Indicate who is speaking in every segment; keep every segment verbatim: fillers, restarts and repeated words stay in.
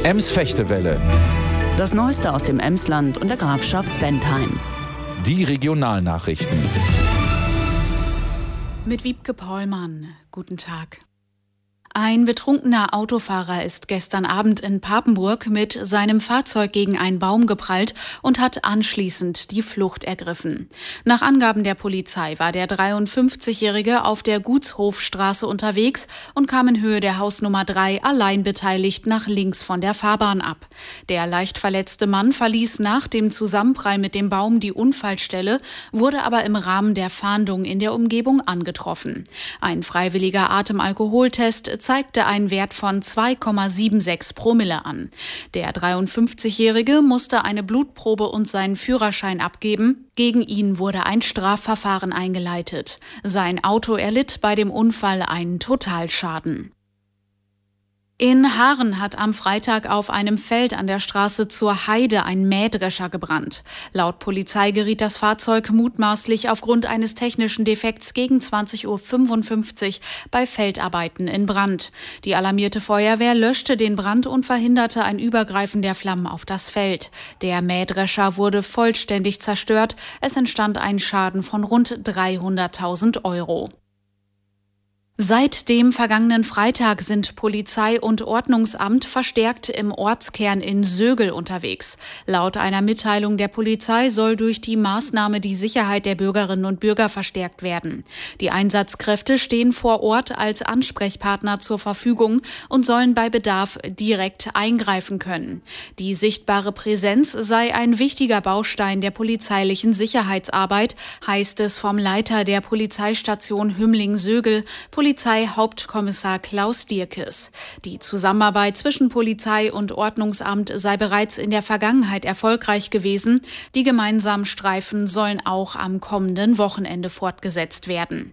Speaker 1: Ems-Fechtewelle.
Speaker 2: Das Neueste aus dem Emsland und der Grafschaft Bentheim.
Speaker 1: Die Regionalnachrichten.
Speaker 3: Mit Wiebke Pollmann. Guten Tag. Ein betrunkener Autofahrer ist gestern Abend in Papenburg mit seinem Fahrzeug gegen einen Baum geprallt und hat anschließend die Flucht ergriffen. Nach Angaben der Polizei war der dreiundfünfzigjährige auf der Gutshofstraße unterwegs und kam in Höhe der Hausnummer drei allein beteiligt nach links von der Fahrbahn ab. Der leicht verletzte Mann verließ nach dem Zusammenprall mit dem Baum die Unfallstelle, wurde aber im Rahmen der Fahndung in der Umgebung angetroffen. Ein freiwilliger Atemalkoholtest zeigte einen Wert von zwei Komma sechsundsiebzig Promille an. Der dreiundfünfzigjährige musste eine Blutprobe und seinen Führerschein abgeben. Gegen ihn wurde ein Strafverfahren eingeleitet. Sein Auto erlitt bei dem Unfall einen Totalschaden. In Haaren hat am Freitag auf einem Feld an der Straße zur Heide ein Mähdrescher gebrannt. Laut Polizei geriet das Fahrzeug mutmaßlich aufgrund eines technischen Defekts gegen zwanzig Uhr fünfundfünfzig bei Feldarbeiten in Brand. Die alarmierte Feuerwehr löschte den Brand und verhinderte ein Übergreifen der Flammen auf das Feld. Der Mähdrescher wurde vollständig zerstört. Es entstand ein Schaden von rund dreihunderttausend Euro. Seit dem vergangenen Freitag sind Polizei und Ordnungsamt verstärkt im Ortskern in Sögel unterwegs. Laut einer Mitteilung der Polizei soll durch die Maßnahme die Sicherheit der Bürgerinnen und Bürger verstärkt werden. Die Einsatzkräfte stehen vor Ort als Ansprechpartner zur Verfügung und sollen bei Bedarf direkt eingreifen können. Die sichtbare Präsenz sei ein wichtiger Baustein der polizeilichen Sicherheitsarbeit, heißt es vom Leiter der Polizeistation Hümmling-Sögel, Polizeihauptkommissar Klaus Dierkes. Die Zusammenarbeit zwischen Polizei und Ordnungsamt sei bereits in der Vergangenheit erfolgreich gewesen. Die gemeinsamen Streifen sollen auch am kommenden Wochenende fortgesetzt werden.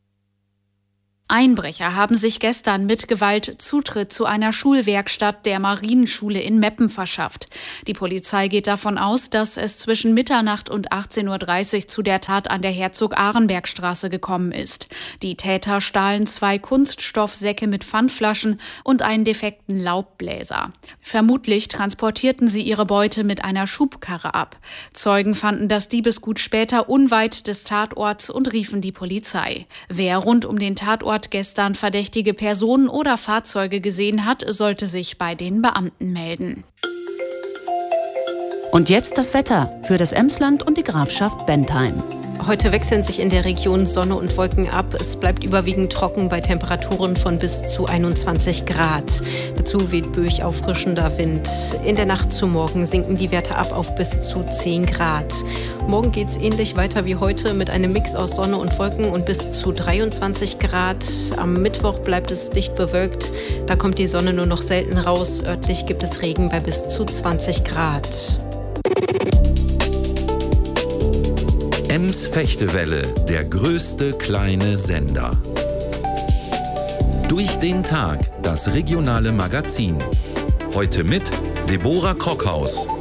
Speaker 3: Einbrecher haben sich gestern mit Gewalt Zutritt zu einer Schulwerkstatt der Marienschule in Meppen verschafft. Die Polizei geht davon aus, dass es zwischen Mitternacht und achtzehn Uhr dreißig zu der Tat an der Herzog-Arenberg-Straße gekommen ist. Die Täter stahlen zwei Kunststoffsäcke mit Pfandflaschen und einen defekten Laubbläser. Vermutlich transportierten sie ihre Beute mit einer Schubkarre ab. Zeugen fanden das Diebesgut später unweit des Tatorts und riefen die Polizei. Wer rund um den Tatort gestern verdächtige Personen oder Fahrzeuge gesehen hat, sollte sich bei den Beamten melden.
Speaker 2: Und jetzt das Wetter für das Emsland und die Grafschaft Bentheim.
Speaker 4: Heute wechseln sich in der Region Sonne und Wolken ab. Es bleibt überwiegend trocken bei Temperaturen von bis zu einundzwanzig Grad. Dazu weht böig auffrischender Wind. In der Nacht zu morgen sinken die Werte ab auf bis zu zehn Grad. Morgen geht es ähnlich weiter wie heute mit einem Mix aus Sonne und Wolken und bis zu dreiundzwanzig Grad. Am Mittwoch bleibt es dicht bewölkt. Da kommt die Sonne nur noch selten raus. Örtlich gibt es Regen bei bis zu zwanzig Grad.
Speaker 5: Ems-Fechtewelle, der größte kleine Sender. Durch den Tag, das regionale Magazin. Heute mit Deborah Krockhaus.